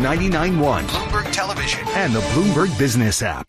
99.1, Bloomberg Television, and the Bloomberg Business app.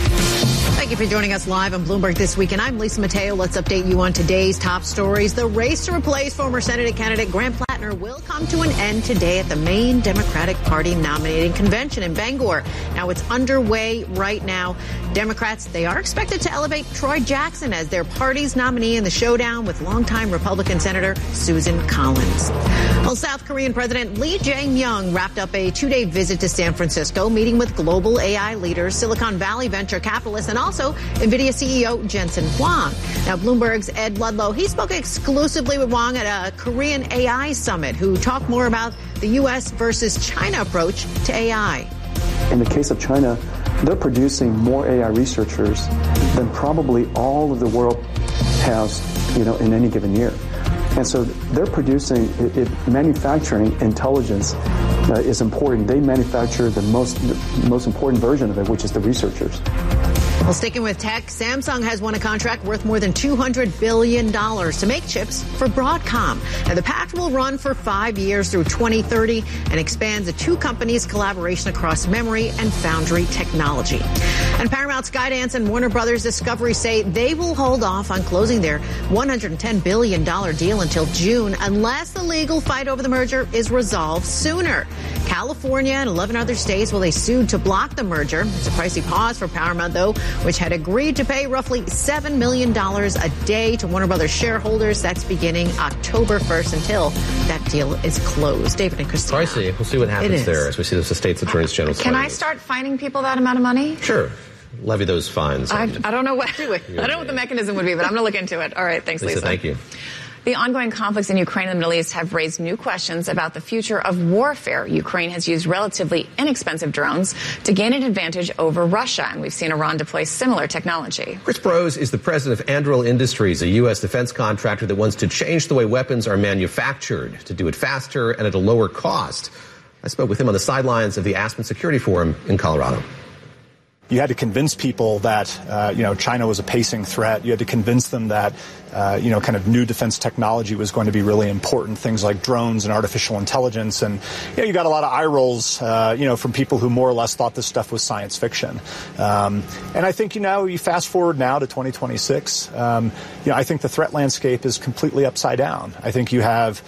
Thank you for joining us live on Bloomberg This Week, and I'm Lisa Mateo. Let's update you on today's top stories. The race to replace former Senate candidate Grant Plattner will come to an end today at the Maine Democratic Party nominating convention in Bangor. Now, it's underway right now. Democrats, they are expected to elevate Troy Jackson as their party's nominee in the showdown with longtime Republican Senator Susan Collins. Well, South Korean President Lee Jae-myung wrapped up a two-day visit to San Francisco, meeting with global AI leaders, Silicon Valley venture capitalists, and also NVIDIA CEO Jensen Huang. Now, Bloomberg's Ed Ludlow, he spoke exclusively with Huang at a Korean AI summit, who talked more about the U.S. versus China approach to AI. In the case of China, they're producing more AI researchers than probably all of the world has, in any given year. And so they're producing manufacturing intelligence is important. They manufacture the most important version of it, which is the researchers. Well, sticking with tech, Samsung has won a contract worth more than $200 billion to make chips for Broadcom. Now, the pact will run for 5 years through 2030 and expands the two companies' collaboration across memory and foundry technology. And Paramount, Skydance, and Warner Brothers Discovery say they will hold off on closing their $110 billion deal until June unless the legal fight over the merger is resolved sooner. California and 11 other states, they sued to block the merger. It's a pricey pause for Paramount, though, which had agreed to pay roughly $7 million a day to Warner Brothers shareholders. That's beginning October 1st until that deal is closed. David and Christina. Pricey. We'll see what happens there as we see the state's attorneys general. Can I start fining people that amount of money? Sure. Levy those fines. I don't know what I don't know what the mechanism would be, but I'm going to look into it. All right. Thanks, Lisa. Thank you. The ongoing conflicts in Ukraine and the Middle East have raised new questions about the future of warfare. Ukraine has used relatively inexpensive drones to gain an advantage over Russia, and we've seen Iran deploy similar technology. Chris Brose is the president of Anduril Industries, a U.S. defense contractor that wants to change the way weapons are manufactured, to do it faster and at a lower cost. I spoke with him on the sidelines of the Aspen Security Forum in Colorado. You had to convince people that, China was a pacing threat. You had to convince them that, kind of new defense technology was going to be really important, things like drones and artificial intelligence. And, you got a lot of eye rolls, from people who more or less thought this stuff was science fiction. And I think, you fast forward now to 2026, I think the threat landscape is completely upside down. I think you have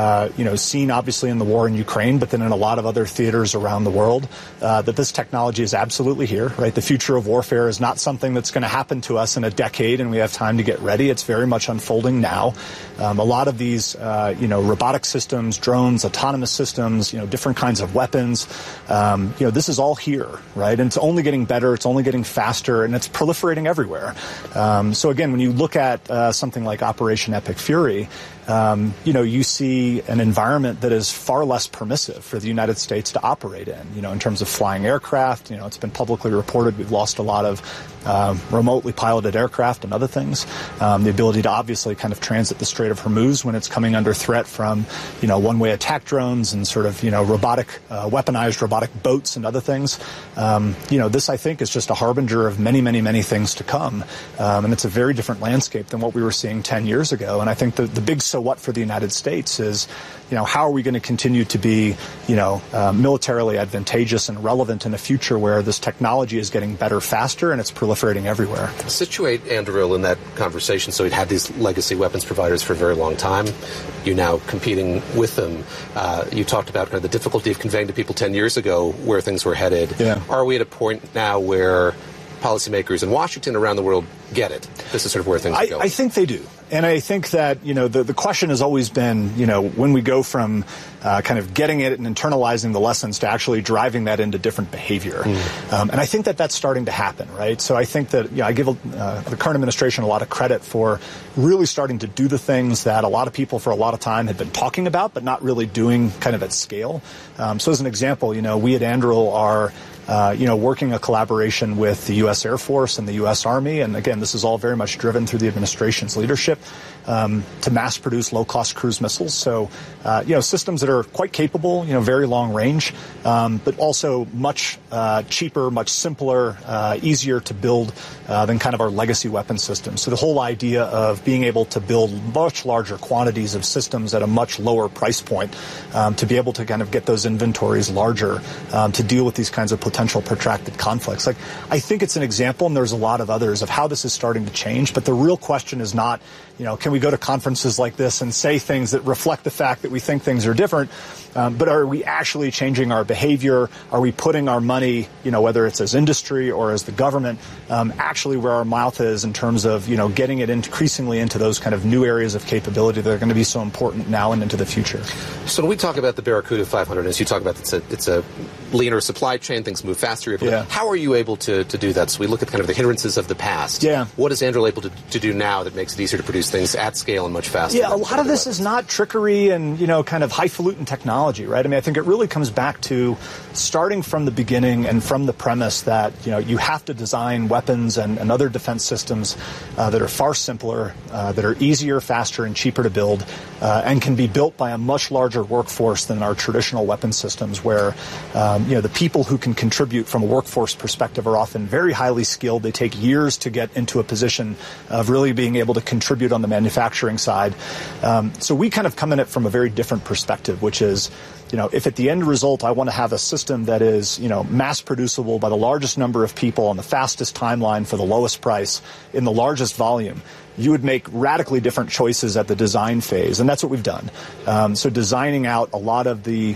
seen obviously in the war in Ukraine, but then in a lot of other theaters around the world, that this technology is absolutely here, right? The future of warfare is not something that's going to happen to us in a decade and we have time to get ready. It's very much unfolding now. A lot of these, robotic systems, drones, autonomous systems, different kinds of weapons, this is all here, right? And it's only getting better, it's only getting faster, and it's proliferating everywhere. So again, when you look at something like Operation Epic Fury, you see an environment that is far less permissive for the United States to operate in, terms of flying aircraft. It's been publicly reported we've lost a lot of remotely piloted aircraft and other things. The ability to obviously kind of transit the Strait of Hormuz when it's coming under threat from, one-way attack drones and sort of, weaponized robotic boats and other things. This, I think, is just a harbinger of many, many, many things to come. And it's a very different landscape than what we were seeing 10 years ago. And I think the big so what for the United States is, how are we going to continue to be, militarily advantageous and relevant in a future where this technology is getting better faster and it's proliferating everywhere. Situate Anduril in that conversation. So we'd had these legacy weapons providers for a very long time. You're now competing with them. You talked about kind of the difficulty of conveying to people 10 years ago where things were headed. Yeah. Are we at a point now where policymakers in Washington around the world get it? This is sort of where things are going. I think they do. And I think that, the question has always been, when we go from kind of getting it and internalizing the lessons to actually driving that into different behavior. And I think that that's starting to happen, right? So I think that, I give the current administration a lot of credit for really starting to do the things that a lot of people for a lot of time had been talking about, but not really doing kind of at scale. So as an example, we at Anduril are working a collaboration with the U.S. Air Force and the U.S. Army. And again, this is all very much driven through the administration's leadership to mass produce low-cost cruise missiles. So, systems that are quite capable, very long range, but also much cheaper, much simpler, easier to build than kind of our legacy weapon systems. So the whole idea of being able to build much larger quantities of systems at a much lower price point to be able to kind of get those inventories larger to deal with these kinds of potential protracted conflicts. Like, I think it's an example, and there's a lot of others, of how this is starting to change. But the real question is not, can we go to conferences like this and say things that reflect the fact that we think things are different, but are we actually changing our behavior? Are we putting our money, whether it's as industry or as the government, actually where our mouth is in terms of, getting it increasingly into those kind of new areas of capability that are going to be so important now and into the future? So when we talk about the Barracuda 500, as you talk about, it's a leaner supply chain, things move faster. Yeah. How are you able to do that? So we look at kind of the hindrances of the past. Yeah. What is Anduril able to do now that makes it easier to produce things at scale and much faster? Yeah, a lot of this is not trickery and, kind of highfalutin technology, right? I mean, I think it really comes back to starting from the beginning and from the premise that, you have to design weapons and other defense systems that are far simpler, that are easier, faster, and cheaper to build, and can be built by a much larger workforce than our traditional weapon systems where, the people who can contribute from a workforce perspective are often very highly skilled. They take years to get into a position of really being able to contribute on the manufacturing side. So we kind of come in it from a very different perspective, which is, if at the end result I want to have a system that is, mass producible by the largest number of people on the fastest timeline for the lowest price in the largest volume, you would make radically different choices at the design phase. And that's what we've done. So designing out a lot of the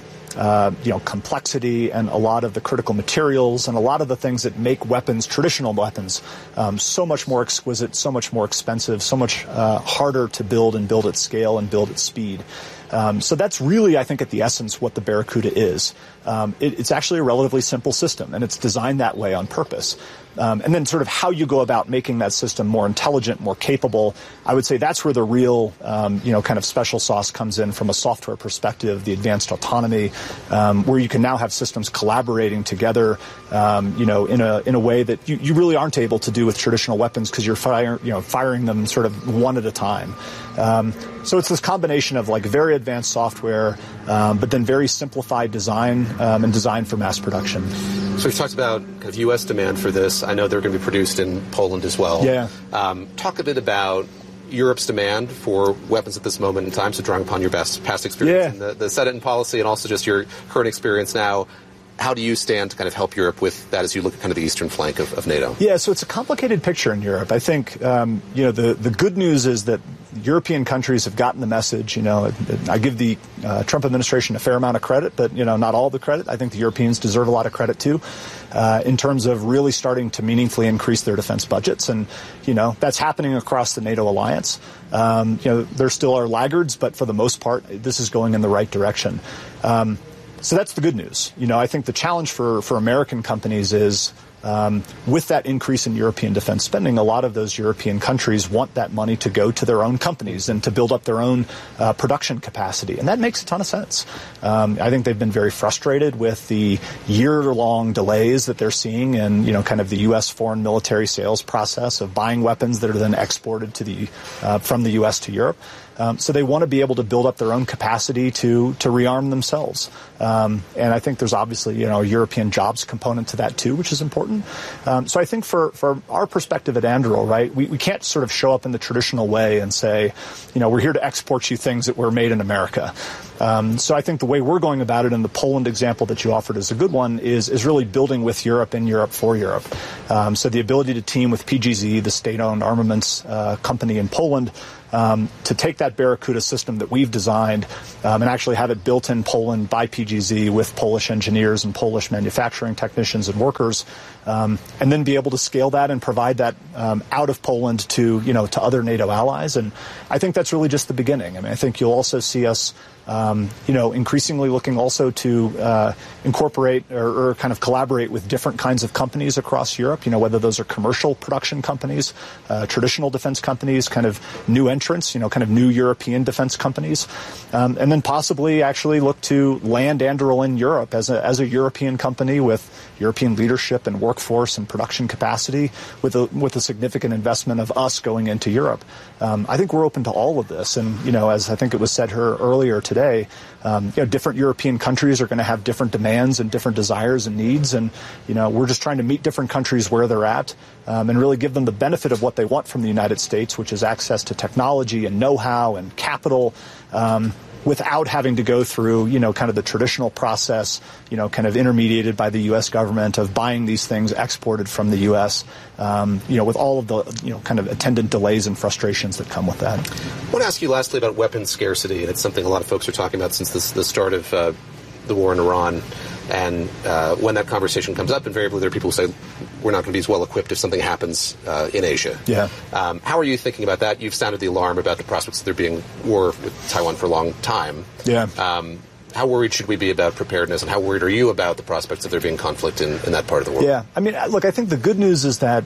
complexity and a lot of the critical materials and a lot of the things that make weapons, traditional weapons, so much more exquisite, so much more expensive, so much harder to build and build at scale and build at speed. So that's really, I think, at the essence what the Barracuda is. It's actually a relatively simple system, and it's designed that way on purpose. And then sort of how you go about making that system more intelligent, more capable, I would say that's where the real, kind of special sauce comes in from a software perspective, the advanced autonomy, where you can now have systems collaborating together, in a way that you really aren't able to do with traditional weapons because you're firing them sort of one at a time. So it's this combination of like very advanced software, but then very simplified design and design for mass production. So we've talked about kind of U.S. demand for this. I know they're going to be produced in Poland as well. Yeah. Talk a bit about Europe's demand for weapons at this moment in time, so drawing upon your past experience in the Senate and policy and also just your current experience now. How do you stand to kind of help Europe with that as you look at kind of the eastern flank of NATO? Yeah, so it's a complicated picture in Europe. I think, the good news is that European countries have gotten the message. I give the Trump administration a fair amount of credit, but, not all the credit. I think the Europeans deserve a lot of credit, too, in terms of really starting to meaningfully increase their defense budgets. And, that's happening across the NATO alliance. There still are laggards, but for the most part, this is going in the right direction. So that's the good news. I think the challenge for American companies is with that increase in European defense spending, a lot of those European countries want that money to go to their own companies and to build up their own production capacity. And that makes a ton of sense. I think they've been very frustrated with the year-long delays that they're seeing in, kind of the U.S. foreign military sales process of buying weapons that are then exported to from the U.S. to Europe. So they want to be able to build up their own capacity to rearm themselves. And I think there's obviously, a European jobs component to that, too, which is important. So I think for our perspective at Anduril, right, we can't sort of show up in the traditional way and say, we're here to export you things that were made in America. So I think the way we're going about it, and the Poland example that you offered is a good one, is really building with Europe, in Europe, for Europe. So the ability to team with PGZ, the state-owned armaments company in Poland, to take that Barracuda system that we've designed and actually have it built in Poland by PGZ with Polish engineers and Polish manufacturing technicians and workers, and then be able to scale that and provide that out of Poland to other NATO allies. And I think that's really just the beginning. I mean, I think you'll also see us increasingly looking also to incorporate or kind of collaborate with different kinds of companies across Europe, whether those are commercial production companies, traditional defense companies, kind of new entrants, kind of new European defense companies, and then possibly actually look to land Anduril in Europe as a European company with European leadership and workforce and production capacity with a significant investment of us going into Europe. I think we're open to all of this. And, as I think it was said here earlier today, different European countries are going to have different demands and different desires and needs. And, we're just trying to meet different countries where they're at and really give them the benefit of what they want from the United States, which is access to technology and know-how and capital, without having to go through, kind of the traditional process, kind of intermediated by the U.S. government of buying these things exported from the U.S., with all of the, kind of attendant delays and frustrations that come with that. I want to ask you lastly about weapons scarcity, and it's something a lot of folks are talking about since the start of the war in Iran. And when that conversation comes up, invariably there are people who say, we're not going to be as well equipped if something happens in Asia. Yeah. How are you thinking about that? You've sounded the alarm about the prospects of there being war with Taiwan for a long time. Yeah. How worried should we be about preparedness, and how worried are you about the prospects of there being conflict in that part of the world? Yeah, I mean, look, I think the good news is that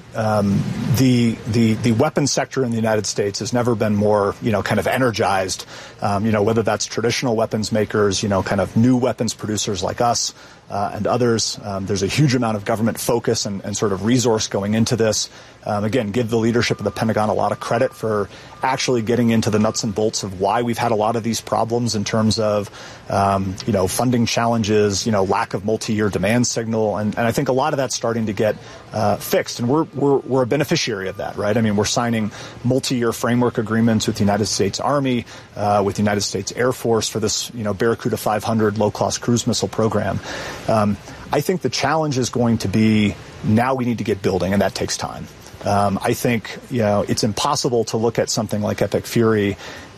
the weapons sector in the United States has never been more, kind of energized, whether that's traditional weapons makers, kind of new weapons producers like us and others. There's a huge amount of government focus and sort of resource going into this. Again, give the leadership of the Pentagon a lot of credit for actually getting into the nuts and bolts of why we've had a lot of these problems in terms of, funding challenges, lack of multi-year demand signal. And I think a lot of that's starting to get fixed. And we're a beneficiary of that, right? I mean, we're signing multi-year framework agreements with the United States Army, with the United States Air Force for this, Barracuda 500 low-cost cruise missile program. I think the challenge is going to be now we need to get building, and that takes time. I think, it's impossible to look at something like Epic Fury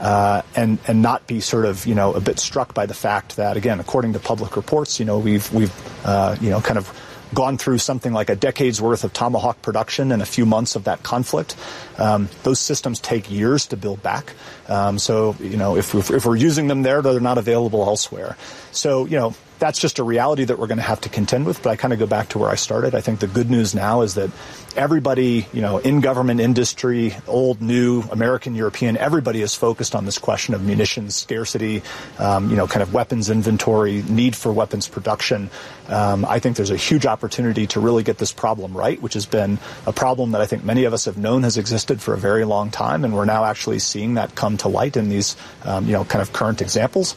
and not be sort of, a bit struck by the fact that, again, according to public reports, we've kind of gone through something like a decade's worth of Tomahawk production and a few months of that conflict. Those systems take years to build back. So, if we're using them there, they're not available elsewhere. So, that's just a reality that we're going to have to contend with. But I kind of go back to where I started. I think the good news now is that everybody, in government, industry, old, new, American, European, everybody is focused on this question of munitions scarcity, kind of weapons inventory, need for weapons production. I think there's a huge opportunity to really get this problem right, which has been a problem that I think many of us have known has existed for a very long time. And we're now actually seeing that come to light in these, kind of current examples.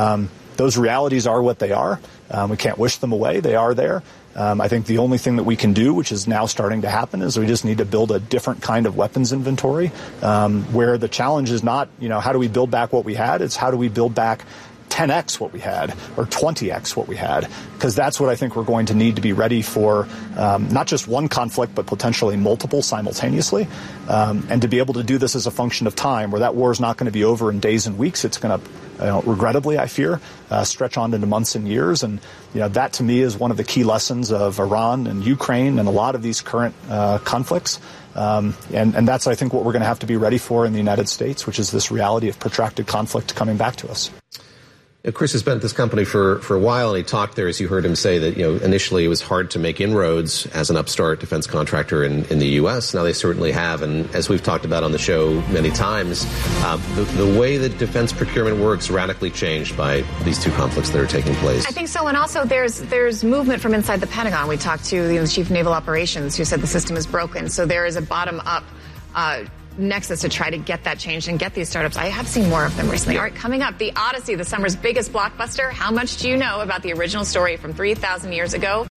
Those realities are what they are. We can't wish them away. They are there. I think the only thing that we can do, which is now starting to happen, is we just need to build a different kind of weapons inventory where the challenge is not, how do we build back what we had? It's how do we build back 10x what we had or 20x what we had, because that's what I think we're going to need to be ready for, not just one conflict, but potentially multiple simultaneously, and to be able to do this as a function of time, where that war is not going to be over in days and weeks. It's going to, regrettably, I fear, stretch on into months and years. And, that to me is one of the key lessons of Iran and Ukraine and a lot of these current conflicts. And that's, I think, what we're going to have to be ready for in the United States, which is this reality of protracted conflict coming back to us. Chris has been at this company for a while, and he talked there, as you heard him say, that initially it was hard to make inroads as an upstart defense contractor in the U.S. Now they certainly have, and as we've talked about on the show many times, the way that defense procurement works radically changed by these two conflicts that are taking place. I think so, and also there's movement from inside the Pentagon. We talked to the Chief of Naval Operations, who said the system is broken, so there is a bottom-up nexus to try to get that changed and get these startups. I have seen more of them recently. All right, coming up, The Odyssey, the summer's biggest blockbuster. How much do you know about the original story from 3,000 years ago?